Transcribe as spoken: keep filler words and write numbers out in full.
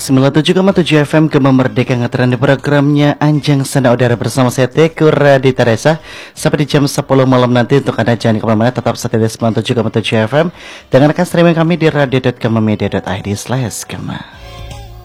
sembilan puluh tujuh koma tujuh F M Gema Merdeka ngaturan di programnya Anjang Senda Udara bersama saya Teku Radita Resa. Sampai di jam sepuluh malam nanti untuk Anda jangan kemana-mana, tetap setia di sembilan puluh tujuh koma tujuh F M. Dengarkan streaming kami di radio dot gema media dot i d slash gema.